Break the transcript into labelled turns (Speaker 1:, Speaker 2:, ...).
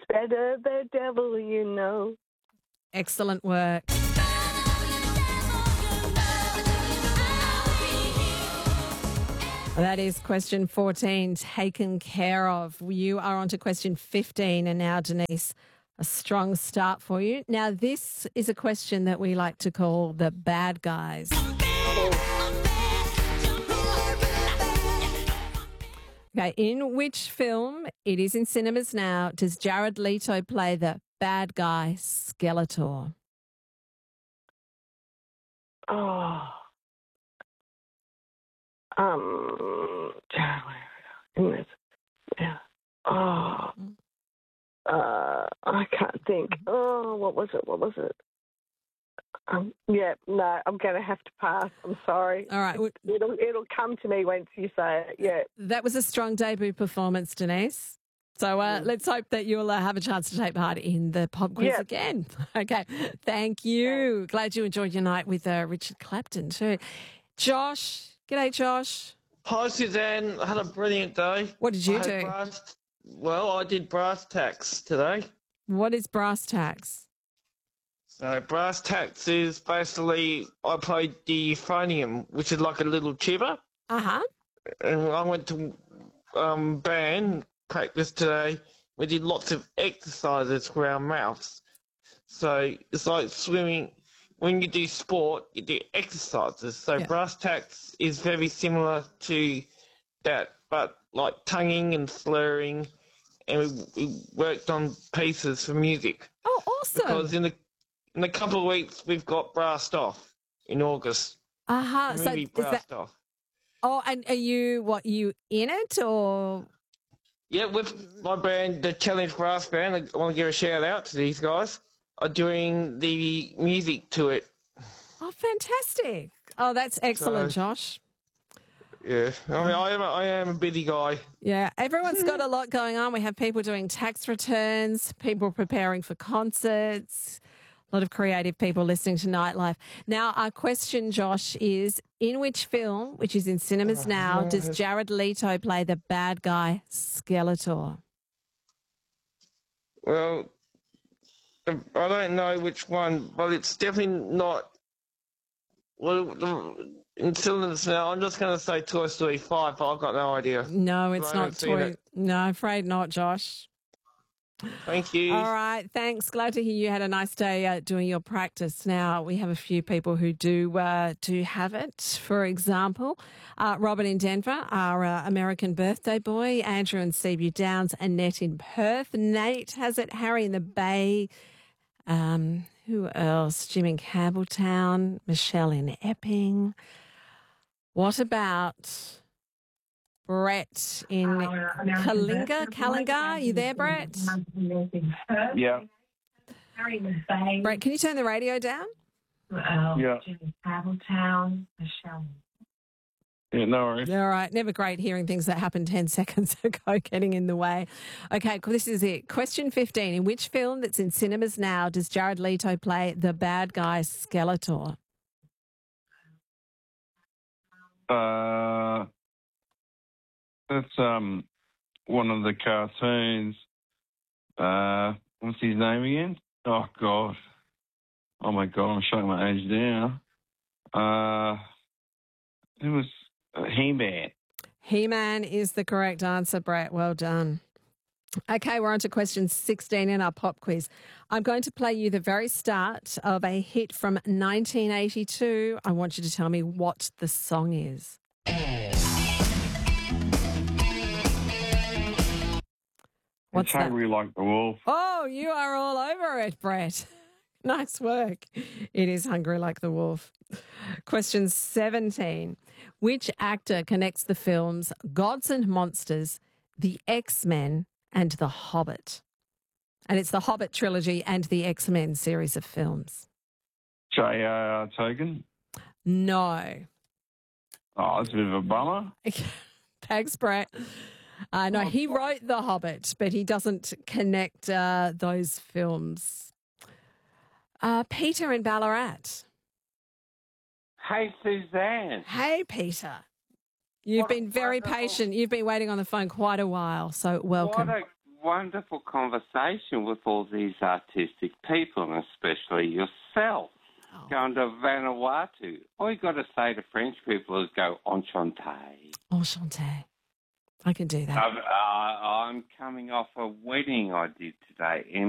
Speaker 1: Better the devil you know.
Speaker 2: Excellent work. That is question 14 taken care of. You are on to question 15, and now, Denise, a strong start for you. Now, this is a question that we like to call the bad guys. Okay, in which film, it is in cinemas now, does Jared Leto play the bad guy Skeletor?
Speaker 1: Oh. Yeah. Oh. I can't think. Oh, what was it? No, I'm going to have to pass. I'm sorry.
Speaker 2: All right.
Speaker 1: It'll come to me once you say it. Yeah.
Speaker 2: That was a strong debut performance, Denise. So let's hope that you'll have a chance to take part in the pop quiz again. Okay. Thank you. Glad you enjoyed your night with Richard Clapton too. Josh. G'day, Josh.
Speaker 3: Hi, Suzanne. I had a brilliant day.
Speaker 2: What did you do?
Speaker 3: I did brass tacks today.
Speaker 2: What is brass tacks?
Speaker 3: So brass tacks is basically I played the euphonium, which is like a little tuba.
Speaker 2: Uh-huh.
Speaker 3: And I went to band practice today. We did lots of exercises for our mouths. So it's like swimming. When you do sport, you do exercises. So brass tacks is very similar to that, but like tonguing and slurring, and we worked on pieces for music.
Speaker 2: Oh, awesome!
Speaker 3: Because in a couple of weeks we've got Brassed Off in August.
Speaker 2: So
Speaker 3: Brassed Off.
Speaker 2: Oh, and are you in it or?
Speaker 3: Yeah, with my band, the Challenge Brass Band. I want to give a shout out to these guys. Are doing the music to it.
Speaker 2: Oh, fantastic. Oh, that's excellent, Josh.
Speaker 3: Yeah, I mean, I am a busy guy.
Speaker 2: Yeah, everyone's got a lot going on. We have people doing tax returns, people preparing for concerts, a lot of creative people listening to Nightlife. Now, our question, Josh, is in which film, which is in cinemas now, does Jared Leto play the bad guy Skeletor?
Speaker 3: Well, I don't know which one, but it's definitely not. Well, in cinemas now, I'm just going to say Toy Story 5, but I've got no idea.
Speaker 2: No, it's not Toy. No, I'm afraid not, Josh.
Speaker 3: Thank you.
Speaker 2: All right, thanks. Glad to hear you had a nice day doing your practice. Now, we have a few people who do have it. For example, Robin in Denver, our American birthday boy, Andrew in Seaview Downs, Annette in Perth, Nate has it, Harry in the Bay, who else? Jim in Campbelltown, Michelle in Epping. What about Brett in Kalinga? You there, Brett?
Speaker 4: Yeah.
Speaker 2: Brett, can you turn the radio down?
Speaker 4: Yeah. Yeah, no worries.
Speaker 2: All right. Never great hearing things that happened 10 seconds ago getting in the way. Okay, this is it. Question 15. In which film that's in cinemas now does Jared Leto play the bad guy Skeletor?
Speaker 4: That's one of the cartoons. What's his name again? Oh, God. Oh, my God, I'm showing my age now. It was He-Man.
Speaker 2: He-Man is the correct answer, Brett. Well done. Okay, we're on to question 16 in our pop quiz. I'm going to play you the very start of a hit from 1982. I want you to tell me what the song is.
Speaker 4: What's that? Hungry Like the Wolf.
Speaker 2: Oh, you are all over it, Brett. Nice work. It is Hungry Like the Wolf. Question 17. Which actor connects the films Gods and Monsters, The X-Men, and The Hobbit? And it's the Hobbit trilogy and the X-Men series of films.
Speaker 4: J.R.R. Tolkien?
Speaker 2: No.
Speaker 4: Oh, it's a bit of a bummer.
Speaker 2: Thanks, Brett. No, he wrote The Hobbit, but he doesn't connect those films. Peter in Ballarat.
Speaker 5: Hey, Suzanne.
Speaker 2: Hey, Peter. You've been very patient. You've been waiting on the phone quite a while, so welcome.
Speaker 5: wonderful conversation with all these artistic people, and especially yourself.
Speaker 2: Oh.
Speaker 5: Going to Vanuatu. All you got to say to French people is go enchanté.
Speaker 2: Enchanté. I can do that.
Speaker 5: I'm coming off a wedding I did today in